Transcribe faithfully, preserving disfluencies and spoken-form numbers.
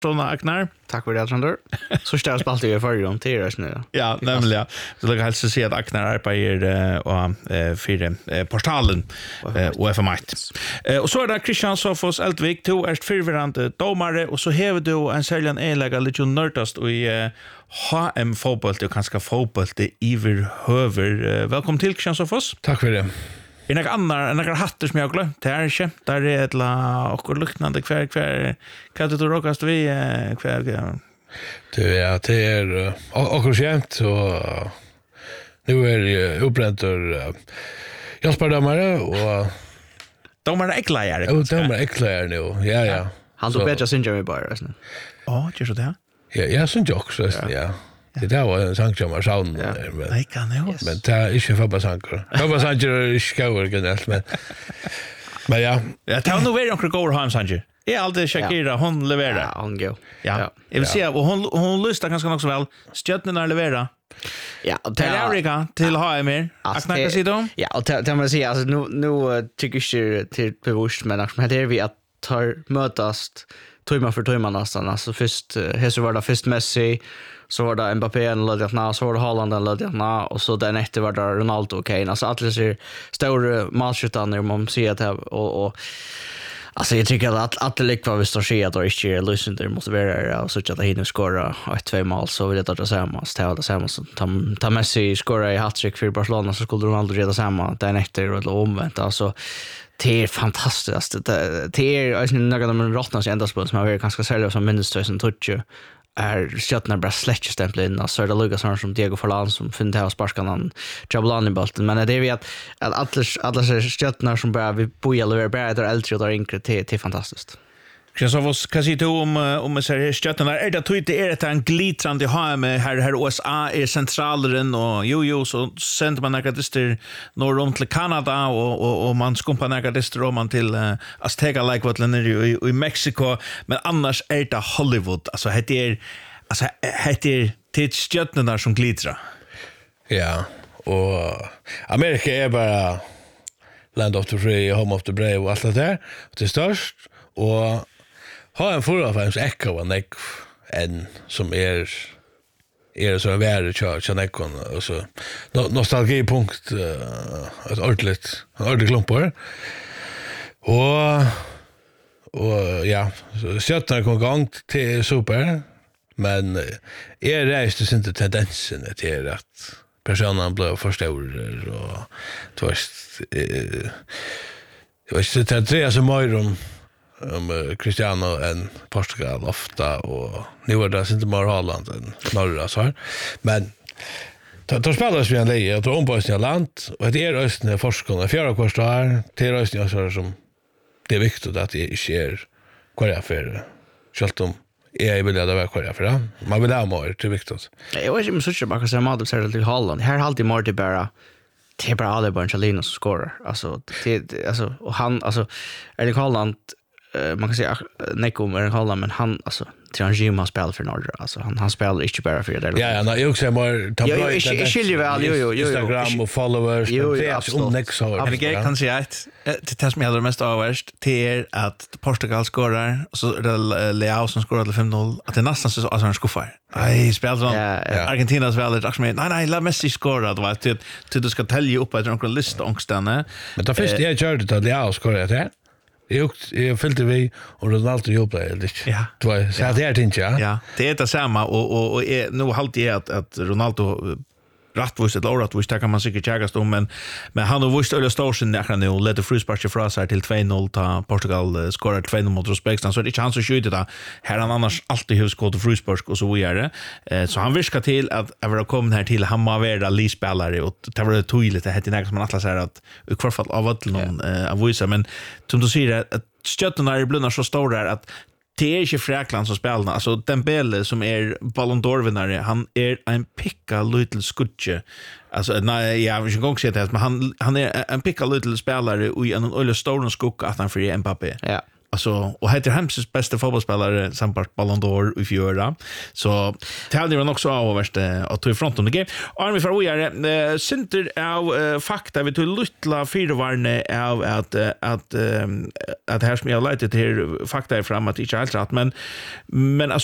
Såna Agnar. Tack för det, Alexander. Så står jag spalt i förra till er nu. Ja, nämligen. Så jag hälsar se att Agnar arbetar och eh för eh, portalen eh, och F M ett. Eh, och så är det Christian Sofos Eltvik, två är förvirrande domare och så har du en säljan enlägga lite nördast och i eh, H M fotboll och kanske fotboll i överhöver. Eh, välkommen till Christian Sofos. Tack för det. En av andra, en av hatter som jag glömt, det är inte. Där är ett la och luktande kvar, kvar, kan du råkast vi, kvar, Det är, det är och skämt och nu är det upprättar Jasper-domare och domare äcklare. Och domare äcklare nu, ja, ja. Han tog bättre sin Jeremy Bayer, alltså. Ja, gör så det. Ja, jag syns ju också, ja. Det där var en sång som var sound, men nej kan det också. Men det är inte för sankar. För sankar är skauer generellt, men men ja. Jag tar nog vidare och går hem Sanchez. Är alltid Shakira hon levererar. Ja, hon går. Ja. Jag vill säga och hon hon lyssnar ganska också väl. Stjärnorna levererar. Ja, och till Erika till H M R. Att snacka sig då. Ja, och det man säga alltså nu nu tycker jag till bevust men att det är vi att tar mötas tojma för tojma nästan alltså först här var det först Messi så var det Mbappé en lödjatna, så var det Haaland en lödjatna och så den efter var det Ronaldo och Kane. Alltså alla ser stora matchutande om man ser det och, och alltså jag tycker att att det likvar vi står sig att det inte löser motiverar och så att det hinner skora ett två mål så vill det att samma ställa det samma så ta, ta Messi skora i hattrick för Barcelona så skulle Ronaldo reda samma den efter och omvänt alltså det är fantastiskt det, det är alltså några av de rottnas ända spel som har varit ganska sälja som minst tusen touch är stjärnorna bara släcker stämpla in och så är det Lucas sån som Diego Forlan som finner till att sparka någon Jablani i bollen men det är vi att att alla alla stjärnorna som bara vi bojar eller bara där äldre och där yngre till till fantastiskt. Christopher, kan du om om så här stjärnorna är det tydligt är det en glitrande H M här här U S A är centraleren och jo jo så sänder man några dister norr om till Kanada och och och man skumpar några dister om man till uh, Azteca Lake vad i, i Mexiko men annars är det Hollywood alltså det är alltså det är till stjärnorna som glitrar. Ja, och Amerika är bara land of the free, home of the brave och allt det där. Det är störst och har en förra fans echo och nek en som är är så värre church och nekon och så nostalgipunkt ett ordentligt en ordentlig klumpar och och ja så sätter kom gång till super men är rejält inte tendensen till att personen blir för stor och tvärst eh jag vet inte det är så mycket um, Cristiano en Portugal ofta och nu är det inte mer Haaland än norra så här. Men då spelas vi en läge och ombörsning av land och det är östern forskarna fjärde kvartal till östern så som det är viktigt att det inte är kvar för självt om är vill det vara kvar för det. Man vill ha mer till viktigt. Jag vet inte så mycket bara så man ser det till Haaland. Här har alltid mer till bara det är bara alla Barcelona som skorar. Alltså det alltså och han alltså Erling Haaland Uh, man kan säga Neko är en Holland men han alltså Triangim har spelat för Norge alltså han han spelar inte bara för det. Ja ja, nej, jag också mer ta bra. Jag skiljer väl jo jo jo. Instagram och followers jo, det är om next så. Jag kan säga att det tas med det mest avvärst till att Portugal skorar och så det Leao som skorar till fem noll att det nästan så alltså han skuffar. Nej, spelar så Argentina spelar också med. Nej nej, la Messi skora då att du ska tälja upp att någon lista ångstane. Men då först jag körde till Leao skorar det. Jag jag följde vi och Ronaldo jobbade lite. Ja. Det var så här det inte ja. Ja, det är det samma och och och är nu halt är att att Ronaldo rättvist eller orättvist där kan man säkert jägast om men men han har visst öle storsen där nu och leder frispark för oss här till två noll ta Portugal skorar två noll mot Uzbekistan så det är inte han som skjuter där. Här han annars alltid hus skott och frispark och så vidare. Eh så han viskar till att över komma här till han var värda lispelare och det var det tydligt det heter något som man alla säger att i alla fall av att någon eh av vissa men som du säger att stjärnorna är blundar så stor där att det är inte Fräkland som spelar. Alltså Dembele som är Ballon d'Or-vinnare, han är en picka little skutche. Alltså nej, jag vill inte gång säga det, men han han är en picka little spelare i en öle stor skugga att han för Mbappé. Ja. alltså och heter Hemses bästa fotbollsspelare samt Ballon d'Or i fjörra. Så tävlar han också av värst att ta i front om det game. Army för ojare center av fakta vi tog lilla fyrvarne av att att att här som jag lite till fakta är fram att inte alls rätt men men